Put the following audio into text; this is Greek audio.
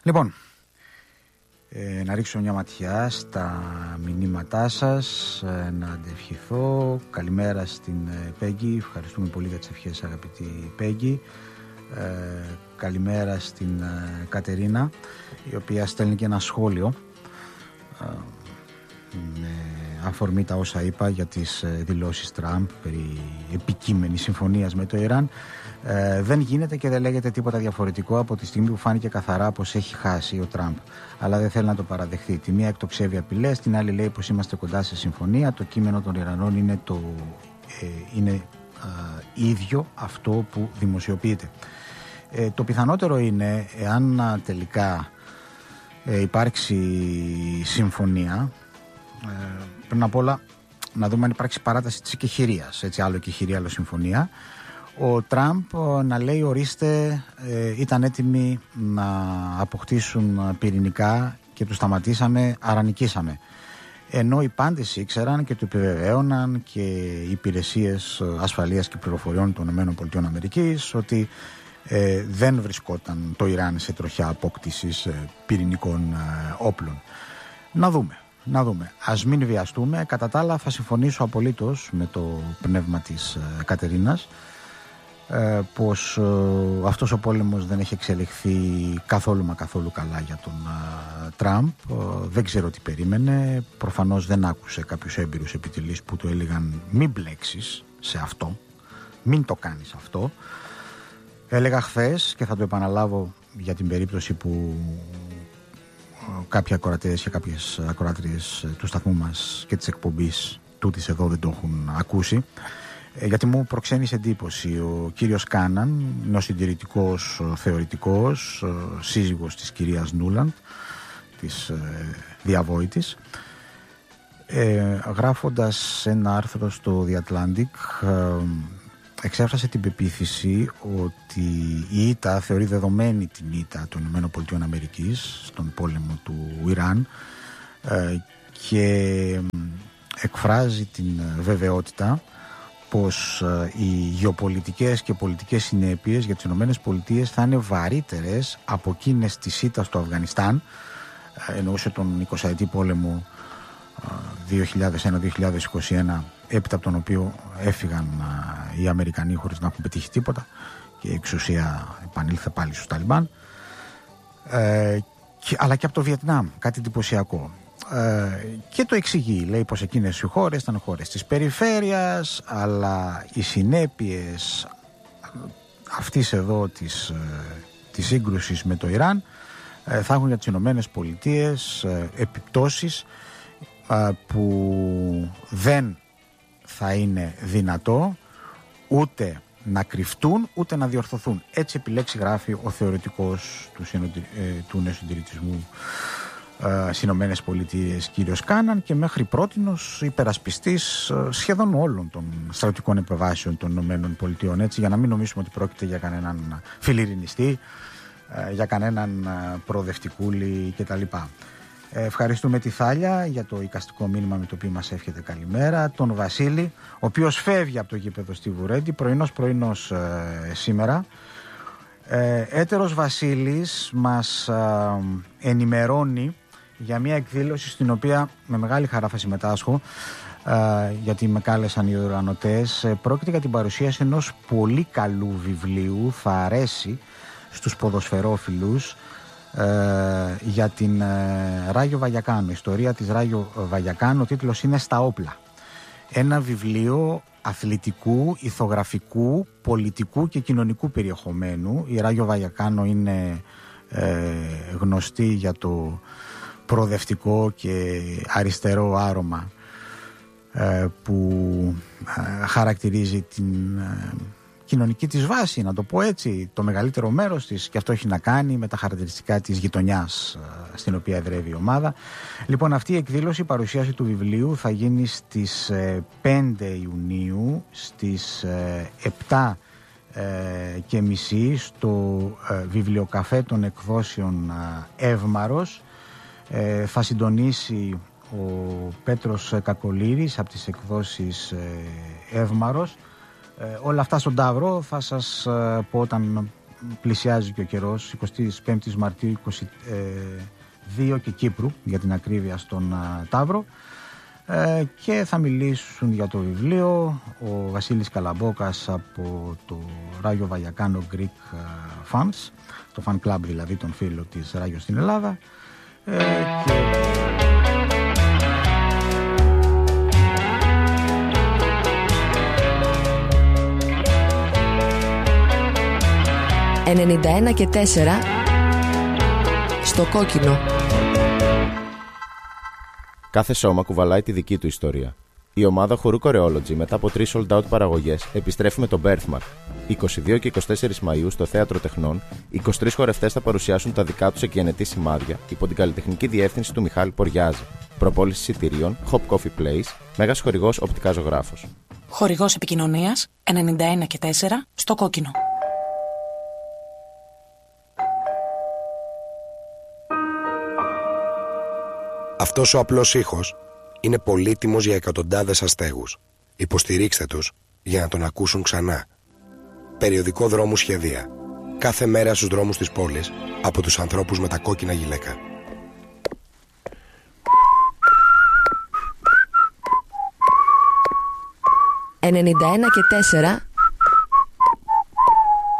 Λοιπόν, να ρίξω μια ματιά στα μηνύματά σας, να αντευχηθώ. Καλημέρα στην Πέγγι, ευχαριστούμε πολύ για τις ευχές, αγαπητή Πέγγι. Καλημέρα στην Κατερίνα, η οποία στέλνει και ένα σχόλιο με αφορμή τα όσα είπα για τις δηλώσεις Τραμπ περί επικείμενης συμφωνίας με το Ιράν. Δεν γίνεται και δεν λέγεται τίποτα διαφορετικό από τη στιγμή που φάνηκε καθαρά πως έχει χάσει ο Τραμπ. Αλλά δεν θέλει να το παραδεχθεί. Τη μία εκτοξεύει απειλές, την άλλη λέει πως είμαστε κοντά σε συμφωνία. Το κείμενο των Ιρανών είναι ίδιο αυτό που δημοσιοποιείται. Το πιθανότερο είναι, εάν τελικά υπάρξει συμφωνία, πριν απ' όλα να δούμε αν υπάρξει παράταση της εκεχηρίας, έτσι, άλλο εκεχηρία, άλλο συμφωνία. Ο Τραμπ να λέει ορίστε, ήταν έτοιμοι να αποκτήσουν πυρηνικά και τους σταματήσαμε, άρα νικήσαμε. Ενώ οι πάντες ήξεραν και το επιβεβαίωναν και οι υπηρεσίες ασφαλείας και πληροφοριών των ΗΠΑ ότι δεν βρισκόταν το Ιράν σε τροχιά απόκτησης πυρηνικών όπλων. Να δούμε. Ας μην βιαστούμε. Κατά τα άλλα θα συμφωνήσω απολύτως με το πνεύμα της Κατερίνας πως αυτός ο πόλεμος δεν έχει εξελιχθεί καθόλου καλά για τον Τραμπ. Δεν ξέρω τι περίμενε. Προφανώς δεν άκουσε κάποιους έμπειρους επιτελείς που του έλεγαν μην μπλέξεις σε αυτό, μην το κάνεις αυτό. Έλεγα χθες και θα το επαναλάβω για την περίπτωση που κάποιοι ακροατές και κάποιες ακροάτριες του σταθμού μας και της εκπομπής τούτης εδώ δεν το έχουν ακούσει, γιατί μου προξένησε εντύπωση ο κύριος Κάναν, νεοσυντηρητικός θεωρητικός, σύζυγος της κυρίας Νούλαντ, της διαβόητης, γράφοντας ένα άρθρο στο The Atlantic, εξέφρασε την πεποίθηση ότι η ήττα θεωρεί δεδομένη την ήττα των ΗΠΑ στον πόλεμο του Ιράν και εκφράζει την βεβαιότητα πως οι γεωπολιτικές και πολιτικές συνέπειες για τις ΗΠΑ θα είναι βαρύτερες από εκείνες της ήττας στο Αφγανιστάν, εννοούσε τον 20ετή πόλεμο 2001-2021, έπειτα από τον οποίο έφυγαν οι Αμερικανοί χωρίς να έχουν πετύχει τίποτα και η εξουσία επανήλθε πάλι στους Ταλιμπάν, αλλά και από το Βιετνάμ, κάτι εντυπωσιακό. Και το εξηγεί, λέει πως εκείνες οι χώρες ήταν χώρες της περιφέρειας, αλλά οι συνέπειες αυτής εδώ της σύγκρουσης με το Ιράν θα έχουν για τις Ηνωμένες Πολιτείες επιπτώσεις που δεν θα είναι δυνατό ούτε να κρυφτούν ούτε να διορθωθούν. Έτσι επιλέξει, γράφει ο θεωρητικός του νεοσυντηρητισμού στις Ηνωμένες Πολιτείες κύριος Κάναν, και μέχρι πρότινος υπερασπιστής σχεδόν όλων των στρατιωτικών επεμβάσεων των Ηνωμένων Πολιτειών, έτσι, για να μην νομίσουμε ότι πρόκειται για κανέναν φιλιρινιστή, για κανέναν προοδευτικούλη κτλ. Ευχαριστούμε τη Θάλια για το εικαστικό μήνυμα με το οποίο μας εύχεται καλημέρα. Τον Βασίλη, ο οποίος φεύγει από το γήπεδο στη Βουρέντη, πρωινός σήμερα. Έτερος Βασίλης μας ενημερώνει για μια εκδήλωση στην οποία με μεγάλη χαρά θα συμμετάσχω, γιατί με κάλεσαν οι οργανωτές. Πρόκειται για την παρουσίαση ενός πολύ καλού βιβλίου, θα αρέσει στους ποδοσφαιρόφιλους, για την Ράγιο Βαγιακάνο, ιστορία της Ράγιο Βαγιακάνο. Ο τίτλος είναι «Στα όπλα». Ένα βιβλίο αθλητικού, ηθογραφικού, πολιτικού και κοινωνικού περιεχομένου. Η Ράγιο Βαγιακάνο είναι γνωστή για το προοδευτικό και αριστερό άρωμα που χαρακτηρίζει την κοινωνική της βάση, να το πω έτσι, το μεγαλύτερο μέρος της, και αυτό έχει να κάνει με τα χαρακτηριστικά της γειτονιάς στην οποία εδρεύει η ομάδα. Λοιπόν, αυτή η εκδήλωση, η παρουσίαση του βιβλίου, θα γίνει στις 5 Ιουνίου στις 7:30 στο βιβλιοκαφέ των εκδόσεων Εύμαρος. Θα συντονίσει ο Πέτρος Κακολήρης από τις εκδόσεις Εύμαρος. Όλα αυτά στον Ταύρο θα σας πω όταν πλησιάζει και ο καιρός, 25 Μαρτίου 22 και Κύπρου για την ακρίβεια στον Ταύρο, και θα μιλήσουν για το βιβλίο ο Βασίλης Καλαμπόκας από το Ράγιο Βαγιακάνο Greek Fans, το fan club δηλαδή των φίλων της Ράγιο στην Ελλάδα, και... 91 και 4 στο κόκκινο. Κάθε σώμα κουβαλάει τη δική του ιστορία. Η ομάδα χορού Choreology μετά από 3 sold out παραγωγές επιστρέφει με το Birthmark. 22 και 24 Μαΐου στο Θέατρο Τεχνών, 23 χορευτές θα παρουσιάσουν τα δικά τους εκγενετή σημάδια υπό την καλλιτεχνική διεύθυνση του Μιχάλη Ποριάζη. Προπόληση εισιτηρίων Hop Coffee Place, μέγας χορηγός Οπτικά Ζωγράφος. Χορηγός επικοινωνίας 91 και 4 στο κόκκινο. Αυτός ο απλός ήχος είναι πολύτιμος για εκατοντάδες αστέγους. Υποστηρίξτε τους για να τον ακούσουν ξανά. Περιοδικό Δρόμου Σχεδία. Κάθε μέρα στους δρόμους της πόλης από τους ανθρώπους με τα κόκκινα γυλαίκα. «91 και 4